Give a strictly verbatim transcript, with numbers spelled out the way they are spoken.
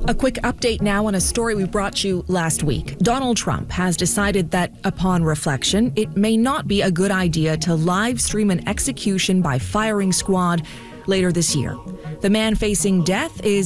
A quick update now on a story we brought you last week. Donald Trump has decided that, upon reflection, it may not be a good idea to live stream an execution by firing squad later this year. The man facing death is